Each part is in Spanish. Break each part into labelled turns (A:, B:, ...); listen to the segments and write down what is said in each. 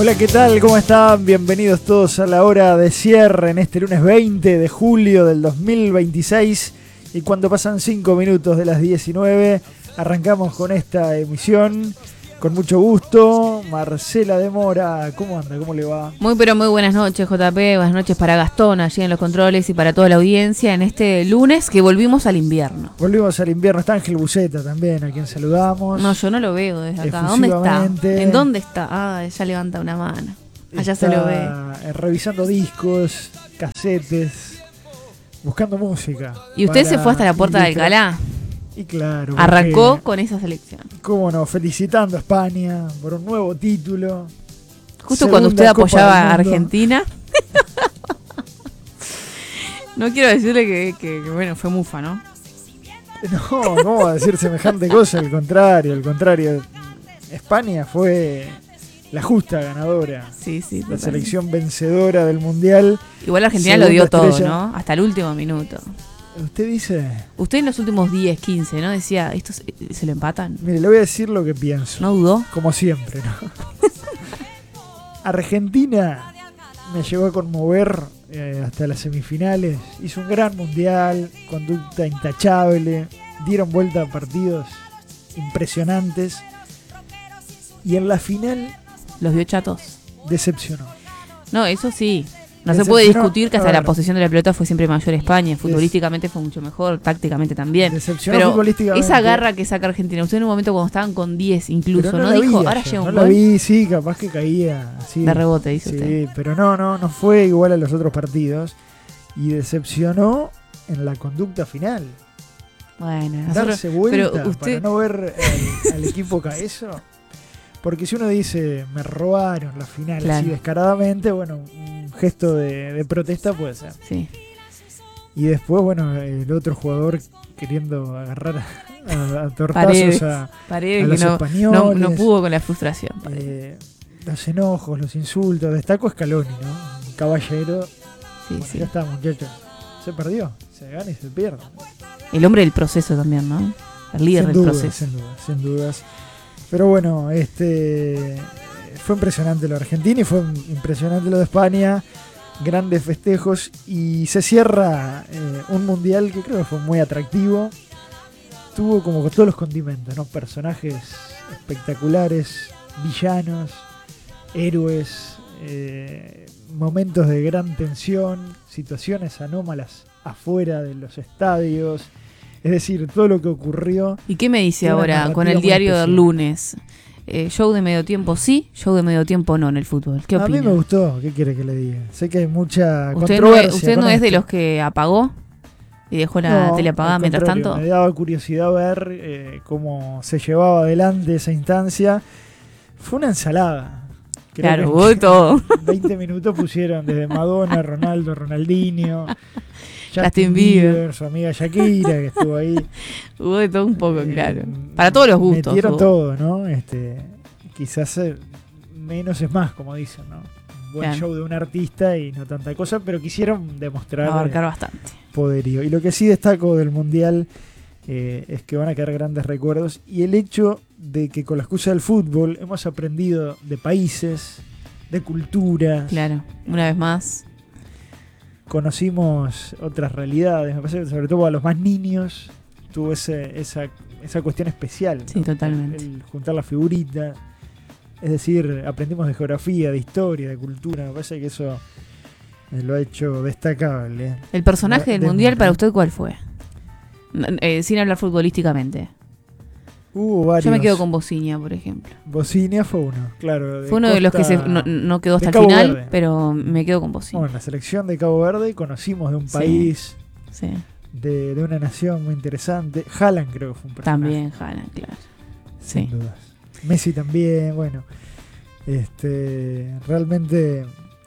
A: Hola, ¿qué tal? ¿Cómo están? Bienvenidos todos a la hora de cierre en este lunes 20 de julio del 2026. Y cuando pasan 5 minutos de las 19, arrancamos con esta emisión. Con mucho gusto, Marcela de Mora, ¿cómo anda? ¿Cómo le va?
B: Muy pero muy buenas noches, JP, buenas noches para Gastón allí en los controles y para toda la audiencia en este lunes que volvimos al invierno.
A: Volvimos al invierno, está Ángel Buceta también, a quien saludamos.
B: No, yo no lo veo desde acá. ¿Dónde está? ¿En dónde está? Ah, ella levanta una mano. Allá se lo ve.
A: Revisando discos, casetes, buscando música.
B: Y usted se fue hasta la Puerta de Alcalá.
A: Y claro.
B: Arrancó con esa selección.
A: Cómo no, felicitando a España por un nuevo título.
B: Justo cuando usted apoyaba a Argentina. No quiero decirle que bueno, fue mufa, ¿no?
A: No, ¿cómo va a decir semejante cosa? Al contrario. España fue la justa ganadora.
B: Sí,
A: la selección vencedora del Mundial.
B: Igual Argentina lo dio todo, ¿no? Hasta el último minuto.
A: ¿Usted dice?
B: Usted en los últimos 10, 15, ¿no? Decía, ¿esto se lo empatan?
A: Mire, le voy a decir lo que pienso.
B: ¿No dudó?
A: Como siempre, ¿no? Argentina me llegó a conmover hasta las semifinales. Hizo un gran mundial, conducta intachable, dieron vuelta a partidos impresionantes. Y en la final...
B: ¿Los vio chatos?
A: Decepcionó.
B: No, eso sí. No se puede discutir que hasta la posesión de la pelota fue siempre mayor España. Futbolísticamente fue mucho mejor, tácticamente también. Pero esa garra que saca Argentina, usted en un momento cuando estaban con 10 incluso, ¿no dijo? Ahora llega un gol.
A: No la vi, sí, capaz que caía así.
B: De rebote, dice usted.
A: Sí, pero no fue igual a los otros partidos. Y decepcionó en la conducta final.
B: Bueno,
A: darse vuelta
B: pero usted...
A: para no ver al equipo caezo. Porque si uno dice, me robaron la final así descaradamente, bueno, un gesto de protesta puede ser.
B: Sí.
A: Y después, bueno, el otro jugador queriendo agarrar a tortazos a los españoles.
B: No pudo con la frustración.
A: Los enojos, los insultos. Destaco Scaloni, ¿no? Un caballero.
B: Sí,
A: bueno, ya está, muchachos. Se perdió. Se gana y se pierde.
B: El hombre del proceso también, ¿no? El líder del proceso.
A: Sin dudas. Pero bueno, fue impresionante lo de Argentina y fue impresionante lo de España. Grandes festejos y se cierra un mundial que creo que fue muy atractivo. Tuvo como todos los condimentos, ¿no? Personajes espectaculares, villanos, héroes, momentos de gran tensión, situaciones anómalas afuera de los estadios. Es decir, todo lo que ocurrió.
B: ¿Y qué me dice ahora con el diario del lunes? ¿Show de medio tiempo sí? ¿Show de medio tiempo no en el fútbol? ¿Qué opina?
A: A mí me gustó. ¿Qué quiere que le diga? Sé que hay mucha controversia.
B: ¿Usted no es de los que apagó y dejó la tele apagada mientras tanto?
A: Me daba curiosidad ver cómo se llevaba adelante esa instancia. Fue una ensalada.
B: Creo hubo todo.
A: 20 minutos pusieron desde Madonna, Ronaldo, Ronaldinho...
B: Justin Bieber,
A: su amiga Shakira, que estuvo ahí.
B: Hubo de todo un poco, claro. Para todos los gustos.
A: Metieron todo, ¿no? Quizás menos es más, como dicen, ¿no? Un buen show de un artista y no tanta cosa, pero quisieron demostrar
B: abarcar bastante
A: poderío. Y lo que sí destaco del Mundial es que van a quedar grandes recuerdos. Y el hecho de que con la excusa del fútbol hemos aprendido de países, de culturas.
B: Claro, una vez más.
A: Conocimos otras realidades, me parece que sobre todo a los más niños tuvo esa cuestión especial.
B: Sí, ¿no? Totalmente.
A: El juntar la figurita, es decir, aprendimos de geografía, de historia, de cultura, me parece que eso lo ha hecho destacable.
B: ¿El personaje del Mundial para usted cuál fue? Sin hablar futbolísticamente.
A: Hubo varios.
B: Yo me quedo con Bociña, por ejemplo.
A: Bociña fue uno, claro.
B: Fue uno de los que no quedó hasta el final, Verde. Pero me quedo con Bociña.
A: Bueno, la selección de Cabo Verde conocimos de un país, de una nación muy interesante. Haaland creo que fue un personaje.
B: También Haaland, claro.
A: Sin dudas. Messi también, bueno. Realmente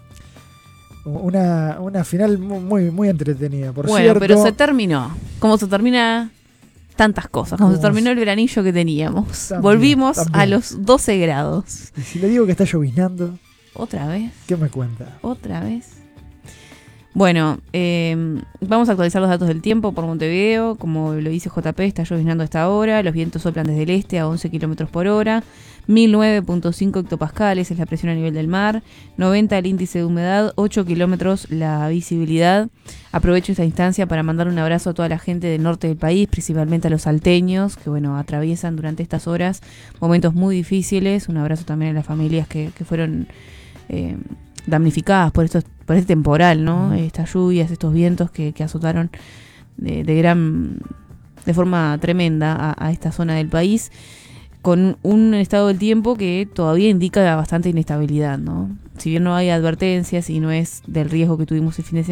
A: una final muy, muy entretenida, por cierto.
B: Bueno, pero se terminó. ¿Cómo se termina? Tantas cosas, como se terminó el veranillo que teníamos. Volvimos a los 12 grados.
A: Y si le digo que está lloviznando,
B: ¿otra vez?
A: ¿Qué me cuenta?
B: ¿Otra vez? Bueno, vamos a actualizar los datos del tiempo por Montevideo. Como lo dice JP, está lloviznando a esta hora. Los vientos soplan desde el este a 11 km por hora. 1009.5 hectopascales es la presión a nivel del mar, 90 el índice de humedad, 8 kilómetros la visibilidad. Aprovecho esta instancia para mandar un abrazo a toda la gente del norte del país, principalmente a los salteños, que bueno, atraviesan durante estas horas momentos muy difíciles. Un abrazo también a las familias que fueron damnificadas por este temporal, ¿no? Estas lluvias, estos vientos que azotaron de forma tremenda a esta zona del país, con un estado del tiempo que todavía indica bastante inestabilidad, ¿no? Si bien no hay advertencias y no es del riesgo que tuvimos el fin de semana,